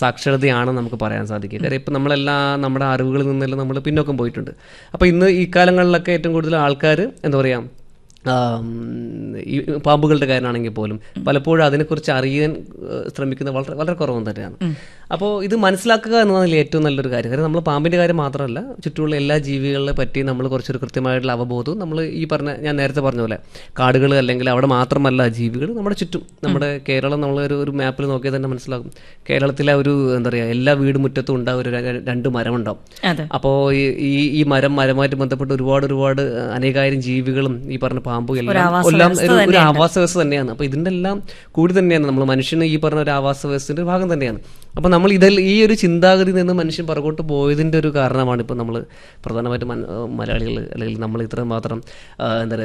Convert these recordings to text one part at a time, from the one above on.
സാക്ഷരതയാണെന്ന് നമുക്ക് പറയാൻ സാധിക്കുക. കാര്യം ഇപ്പം നമ്മളെല്ലാം നമ്മുടെ അറിവുകളിൽ നിന്നെല്ലാം നമ്മൾ പിന്നോക്കം പോയിട്ടുണ്ട്. അപ്പോൾ ഇന്ന് ഈ കാലങ്ങളിലൊക്കെ ഏറ്റവും കൂടുതൽ ആൾക്കാർ എന്താ പറയുക, ഈ പാമ്പുകളുടെ കാര്യമാണെങ്കിൽ പോലും പലപ്പോഴും അതിനെക്കുറിച്ച് അറിയാൻ ശ്രമിക്കുന്നത് വളരെ വളരെ കുറവ് തന്നെയാണ്. അപ്പോൾ ഇത് മനസ്സിലാക്കുക എന്നതിൽ ഏറ്റവും നല്ലൊരു കാര്യം. കാരണം നമ്മൾ പാമ്പിൻ്റെ കാര്യം മാത്രമല്ല, ചുറ്റുമുള്ള എല്ലാ ജീവികളെ പറ്റി നമ്മൾ കുറച്ചൊരു കൃത്യമായിട്ടുള്ള അവബോധവും നമ്മൾ ഈ ഞാൻ നേരത്തെ പറഞ്ഞ പോലെ കാടുകൾ അല്ലെങ്കിൽ അവിടെ മാത്രമല്ല ജീവികൾ നമ്മുടെ ചുറ്റും, നമ്മുടെ കേരളം നമ്മളൊരു മാപ്പിൽ നോക്കിയാൽ തന്നെ മനസ്സിലാകും. കേരളത്തിലെ ഒരു എന്താ പറയുക, എല്ലാ വീട് മുറ്റത്തും ഉണ്ടാവും ഒരു 2 മരമുണ്ടാവും. അപ്പോൾ ഈ മരമായിട്ട് ബന്ധപ്പെട്ട് ഒരുപാട് അനേകായിരം ജീവികളും ഈ പറഞ്ഞ പാമ്പും എല്ലാം ഒരു ആവാസ വ്യവസ്ഥ തന്നെയാണ്. അപ്പോൾ ഇതിൻ്റെ എല്ലാം കൂടി തന്നെയാണ് നമ്മൾ മനുഷ്യന് ഈ പറഞ്ഞ ഒരു ആവാസ വ്യവസ്ഥയുടെ ഭാഗം തന്നെയാണ്. അപ്പോൾ നമ്മൾ ഈ ഒരു ചിന്താഗതി നിന്ന് മനുഷ്യൻ പുറകോട്ട് പോയതിൻ്റെ ഒരു കാരണമാണ് ഇപ്പോൾ നമ്മൾ പ്രധാനമായിട്ടും മലയാളികൾ അല്ലെങ്കിൽ നമ്മൾ ഇത്രയും മാത്രം എന്താ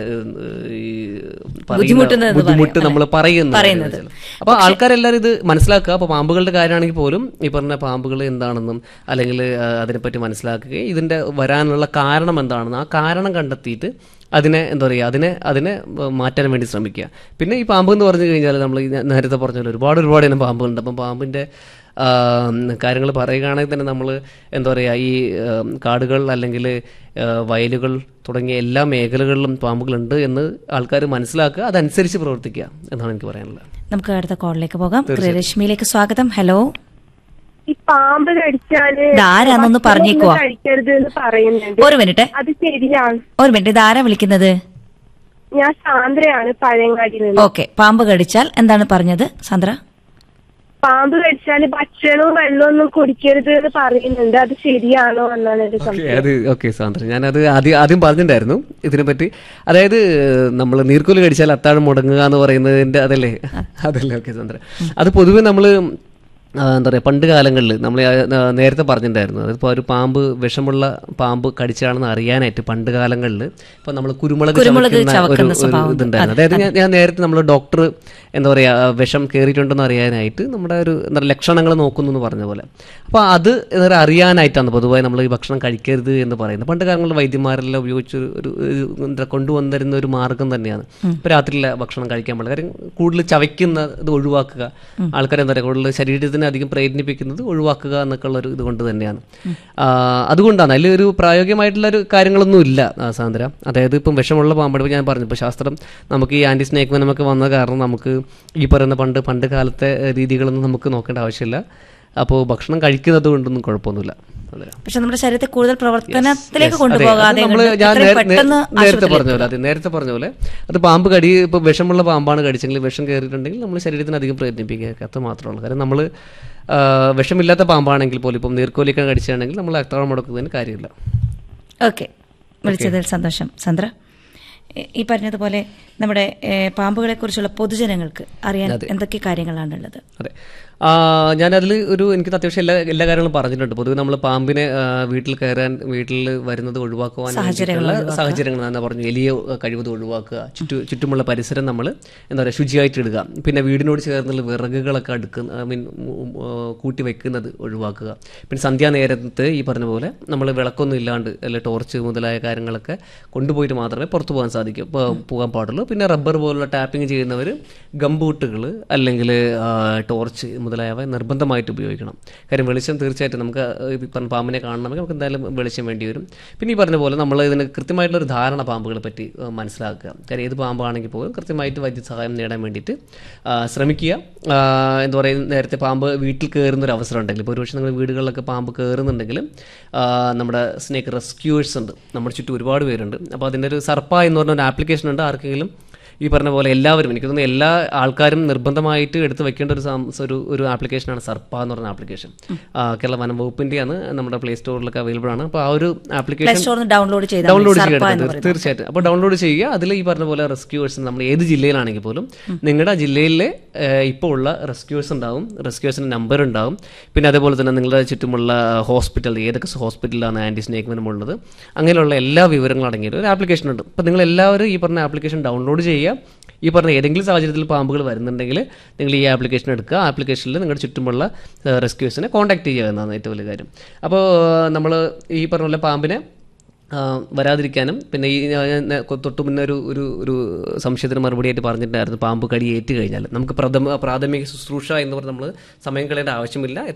പറയുക ബുദ്ധിമുട്ട് നമ്മൾ പറയുന്നത്. അപ്പോൾ ആൾക്കാരെല്ലാവരും ഇത് മനസ്സിലാക്കുക. അപ്പോൾ പാമ്പുകളുടെ കാര്യമാണെങ്കിൽ പോലും ഈ പറഞ്ഞ പാമ്പുകൾ എന്താണെന്നും അല്ലെങ്കിൽ അതിനെപ്പറ്റി മനസ്സിലാക്കുകയും ഇതിൻ്റെ വരാനുള്ള കാരണം എന്താണെന്നും ആ കാരണം കണ്ടെത്തിയിട്ട് അതിനെ എന്താ പറയുക അതിനെ മാറ്റാൻ വേണ്ടി ശ്രമിക്കുക. പിന്നെ ഈ പാമ്പ് എന്ന് പറഞ്ഞു കഴിഞ്ഞാൽ നമ്മൾ നേരത്തെ പറഞ്ഞ പോലെ ഒരുപാട് ഇനം പാമ്പുകളുണ്ട്. അപ്പം പാമ്പിൻ്റെ കാര്യങ്ങൾ പറയുകയാണെങ്കിൽ തന്നെ നമ്മൾ എന്താ പറയുക, ഈ കാടുകൾ അല്ലെങ്കിൽ വയലുകൾ തുടങ്ങിയ എല്ലാ മേഖലകളിലും പാമ്പുകളുണ്ട് എന്ന് ആൾക്കാർ മനസ്സിലാക്കുക, അതനുസരിച്ച് പ്രവർത്തിക്കുക എന്നാണ് എനിക്ക് പറയാനുള്ളത്. നമുക്ക് അടുത്ത കോളിലേക്ക് പോകാം. രശ്മിയിലേക്ക് സ്വാഗതം. ഹലോ. ഈ പാമ്പ് കടിച്ചാല് ആരാന്നൊന്ന് പറഞ്ഞേക്കുവാ. കഴിക്കരുത് എന്ന് പറയുന്നുണ്ട്. ഒരു മിനിറ്റ്. അത് ശരിയാണ്? ഒരു മിനിറ്റ്. ഇത് ആരാ വിളിക്കുന്നത്? ഞാൻ സാന്ദ്രയാണ്, പഴയങ്ങാടിയിൽ നിന്ന്. ഓക്കെ. പാമ്പ് കടിച്ചാൽ എന്താണ് പറഞ്ഞത് സാന്ദ്ര? പാമ്പ് കടിച്ചാല് ഭക്ഷണവും വെള്ളമൊന്നും കുടിക്കരുത് എന്ന് പറയുന്നുണ്ട്. അത് ശരിയാണോ എന്നാണ് ഒരു സംശയം. ഓക്കെ സാന്ദ്ര, ഞാനത് ആദ്യം പറഞ്ഞിട്ടുണ്ടായിരുന്നു ഇതിനെപ്പറ്റി. അതായത് നമ്മൾ നീർക്കോല് കടിച്ചാൽ അത്താഴം മുടങ്ങുക എന്ന് പറയുന്നതിന്റെ അതല്ലേ? ഓക്കെ സാന്ദ്ര, അത് പൊതുവെ നമ്മൾ എന്താ പറയുക, പണ്ട് കാലങ്ങളിൽ നമ്മൾ നേരത്തെ പറഞ്ഞിട്ടുണ്ടായിരുന്നു. അതിപ്പോൾ ഒരു പാമ്പ് വിഷമുള്ള പാമ്പ് കടിച്ചാണെന്ന് അറിയാനായിട്ട് പണ്ട് കാലങ്ങളിൽ ഇപ്പോൾ നമ്മൾ കുരുമുളക് ഇതുണ്ടായിരുന്നു. അതായത് ഞാൻ നേരത്തെ നമ്മൾ ഡോക്ടർ എന്താ പറയുക വിഷം കയറിയിട്ടുണ്ടെന്ന് അറിയാനായിട്ട് നമ്മുടെ ഒരു എന്താ ലക്ഷണങ്ങൾ നോക്കുന്നു എന്ന് പറഞ്ഞ പോലെ. അപ്പോൾ അത് എന്താ പറയുക അറിയാനായിട്ടാണ് പൊതുവായി നമ്മൾ ഈ ഭക്ഷണം കഴിക്കരുത് എന്ന് പറയുന്നത്. പണ്ട് കാലങ്ങളിൽ വൈദ്യന്മാരെല്ലാം ഉപയോഗിച്ച് എന്താ കൊണ്ടുവന്നിരുന്ന ഒരു മാർഗം തന്നെയാണ്. ഇപ്പോൾ രാത്രിയിലെ ഭക്ഷണം കഴിക്കാൻ പാടില്ല. കാര്യം കൂടുതൽ ചവയ്ക്കുന്ന ഇത് ഒഴിവാക്കുക, ആൾക്കാർ എന്താ പറയുക കൂടുതൽ ശരീരത്തിന് അധികം പ്രയത്നിപ്പിക്കുന്നത് ഒഴിവാക്കുക എന്നൊക്കെ ഉള്ള ഒരു ഇതുകൊണ്ട് തന്നെയാണ്. അതുകൊണ്ടാണ് അതിൽ ഒരു പ്രായോഗികമായിട്ടുള്ള ഒരു കാര്യങ്ങളൊന്നും ഇല്ല സാന്ദ്ര. അതായത് ഇപ്പം വിഷമുള്ള പാമ്പ് ഞാൻ പറഞ്ഞു, ഇപ്പോൾ ശാസ്ത്രം നമുക്ക് ഈ ആൻറ്റി സ്നേക്ക് വെനമൊക്കെ വന്ന കാരണം നമുക്ക് ഈ പറയുന്ന പണ്ട് കാലത്തെ രീതികളൊന്നും നമുക്ക് നോക്കേണ്ട ആവശ്യമില്ല. അപ്പോൾ ഭക്ഷണം കഴിക്കുന്നത് കൊണ്ടൊന്നും കുഴപ്പമൊന്നുമില്ല. പക്ഷെ നമ്മുടെ ശരീരത്തെ കൂടുതൽ പ്രവർത്തനത്തിലേക്ക് കൊണ്ടുപോകാതെ നേരത്തെ പറഞ്ഞ പോലെ അത് പാമ്പ് കടി ഇപ്പോൾ വിഷമുള്ള പാമ്പാണ് കടിച്ചെങ്കിൽ വിഷം കയറിയിട്ടുണ്ടെങ്കിൽ നമ്മൾ ശരീരത്തിന് അധികം പ്രയത്നിപ്പിക്കുക അത്ര മാത്രമേ ഉള്ളൂ. കാരണം നമ്മൾ വിഷമില്ലാത്ത പാമ്പാണെങ്കിൽ പോലും ഇപ്പം നീർക്കോലിയൊക്കെ കടിച്ചാണെങ്കിൽ നമ്മൾ അത്താഴം മുടക്കുന്നതിന് കാര്യമില്ല. ഓക്കെ, വിളിച്ചതിൽ സന്തോഷം. ചന്ദ്ര, ഈ പറഞ്ഞതുപോലെ നമ്മുടെ പാമ്പുകളെ കുറിച്ചുള്ള പൊതുജനങ്ങൾക്ക് അറിയാൻ എന്തൊക്കെ കാര്യങ്ങളാണുള്ളത്? അതെ, ഞാനതിൽ എനിക്ക് അത്യാവശ്യം എല്ലാ കാര്യങ്ങളും പറഞ്ഞിട്ടുണ്ട്. പൊതുവെ നമ്മൾ പാമ്പിനെ വീട്ടിൽ വരുന്നത് ഒഴിവാക്കുവാൻ സാഹചര്യങ്ങൾ തന്നെ പറഞ്ഞു. എലിയെ കഴിവതും ഒഴിവാക്കുക, ചുറ്റുമുള്ള പരിസരം നമ്മൾ എന്താ പറയുക ശുചിയായിട്ട് ഇടുക. പിന്നെ വീടിനോട് ചേർന്നുള്ള വിറകുകളൊക്കെ കൂട്ടി വെക്കുന്നത് ഒഴിവാക്കുക. പിന്നെ സന്ധ്യാനേരത്ത് ഈ പറഞ്ഞ പോലെ നമ്മൾ വിളക്കൊന്നും ഇല്ലാണ്ട് അല്ലെങ്കിൽ ടോർച്ച് മുതലായ കാര്യങ്ങളൊക്കെ കൊണ്ടുപോയിട്ട് മാത്രമേ പുറത്തു പോകാൻ പാടുള്ളൂ. പിന്നെ റബ്ബർ പോലുള്ള ടാപ്പിംഗ് ചെയ്യുന്നവർ ഗംബൂട്ടുകൾ അല്ലെങ്കിൽ ടോർച്ച് മുതലായവ നിർബന്ധമായിട്ട് ഉപയോഗിക്കണം. കാര്യം വെളിച്ചം തീർച്ചയായിട്ടും നമുക്ക് പറഞ്ഞ പാമ്പിനെ കാണണമെങ്കിൽ നമുക്ക് എന്തായാലും വെളിച്ചം വേണ്ടി വരും. പിന്നെ ഈ പറഞ്ഞ പോലെ നമ്മൾ ഇതിന് കൃത്യമായിട്ടുള്ളൊരു ധാരണ പാമ്പുകളെ പറ്റി മനസ്സിലാക്കുക. കാര്യം ഏത് പാമ്പാണെങ്കിൽ പോലും കൃത്യമായിട്ട് വൈദ്യസഹായം നേടാൻ വേണ്ടിയിട്ട് ശ്രമിക്കുക. എന്താ പറയുക, നേരത്തെ പാമ്പ് വീട്ടിൽ കയറുന്നൊരു അവസരം ഉണ്ടെങ്കിൽ ഇപ്പോൾ ഒരുപക്ഷെ നിങ്ങൾ വീടുകളിലൊക്കെ പാമ്പ് കയറുന്നുണ്ടെങ്കിലും നമ്മുടെ സ്നേക്ക് റെസ്ക്യൂവേഴ്സ് ഉണ്ട്, നമ്മുടെ ചുറ്റും ഒരുപാട് പേരുണ്ട്. അപ്പോൾ അതിൻ്റെ ഒരു സർപ്പ എന്ന് പറഞ്ഞ ഒരു ആപ്ലിക്കേഷൻ ഉണ്ട്. ആർക്കെങ്കിലും ഈ പറഞ്ഞ പോലെ എല്ലാവരും, എനിക്ക് തോന്നുന്നു എല്ലാ ആൾക്കാരും നിർബന്ധമായിട്ട് എടുത്ത് വെക്കേണ്ട ഒരു ആപ്ലിക്കേഷനാണ് സർപ്പ എന്ന് പറഞ്ഞ ആപ്ലിക്കേഷൻ. കേരള വനം വകുപ്പിൻ്റെയാണ്, നമ്മുടെ പ്ലേ സ്റ്റോറിലൊക്കെ അവൈലബിൾ ആണ്. അപ്പോൾ ആ ഒരു ആപ്ലിക്കേഷൻ ഡൗൺലോഡ് ചെയ്യണം തീർച്ചയായിട്ടും. അപ്പോൾ ഡൗൺലോഡ് ചെയ്യുക. അതിൽ ഈ പറഞ്ഞ പോലെ റെസ്ക്യൂവേഴ്സ് നമ്മൾ ഏത് ജില്ലയിലാണെങ്കിൽ പോലും നിങ്ങളുടെ ജില്ലയിലെ ഇപ്പോൾ ഉള്ള റെസ്ക്യൂവേഴ്സ് ഉണ്ടാവും, റെസ്ക്യൂവേഴ്സിൻ്റെ നമ്പർ ഉണ്ടാവും. പിന്നെ അതേപോലെ തന്നെ നിങ്ങളുടെ ചുറ്റുമുള്ള ഹോസ്പിറ്റൽ, ഏതൊക്കെ ഹോസ്പിറ്റലിലാണ് ആൻറ്റി സ്നേക്ക് വെനം ഉള്ളത്, അങ്ങനെയുള്ള എല്ലാ വിവരങ്ങളും അടങ്ങിയ ഒരു ആപ്ലിക്കേഷൻ ഉണ്ട്. അപ്പോൾ നിങ്ങൾ എല്ലാവരും ഈ പറഞ്ഞ ആപ്ലിക്കേഷൻ ഡൗൺലോഡ് ചെയ്യുക. ഈ പറഞ്ഞ ഏതെങ്കിലും സാഹചര്യത്തിൽ പാമ്പുകൾ വരുന്നുണ്ടെങ്കിൽ നിങ്ങൾ ഈ ആപ്ലിക്കേഷൻ എടുക്കുക. ആപ്ലിക്കേഷനിൽ നിങ്ങളുടെ ചുറ്റുമുള്ള റെസ്ക്യൂസിനെ കോൺടാക്ട് ചെയ്യുക എന്നതാണ് ഏറ്റവും വലിയ കാര്യം. അപ്പോൾ നമ്മൾ ഈ പറഞ്ഞ പോലെ പാമ്പിനെ വരാതിരിക്കാനും, പിന്നെ ഈ തൊട്ട് മുന്നേ ഒരു സംശയത്തിന് മറുപടിയായിട്ട് പറഞ്ഞിട്ടുണ്ടായിരുന്നു, പാമ്പ് കടി ഏറ്റു കഴിഞ്ഞാൽ നമുക്ക് പ്രാഥമിക ശുശ്രൂഷ എന്ന് പറഞ്ഞ് നമ്മൾ സമയം കളയേണ്ട ആവശ്യമില്ല.